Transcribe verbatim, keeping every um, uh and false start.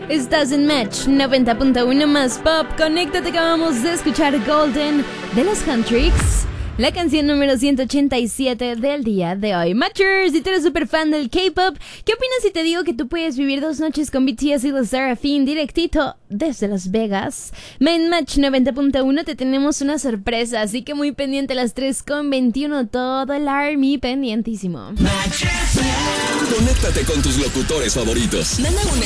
Estás en Match noventa punto uno más Pop. Conéctate, acabamos de escuchar Golden de los Huntrix, la canción número ciento ochenta y siete del día de hoy. Matchers, si tú eres súper fan del K-pop, ¿qué opinas si te digo que tú puedes vivir dos noches con B T S y los Seraphim directito desde Las Vegas? En Match noventa punto uno te tenemos una sorpresa, así que muy pendiente a las tres con veintiuno, todo el Army pendientísimo. Conéctate con tus locutores favoritos. Manda un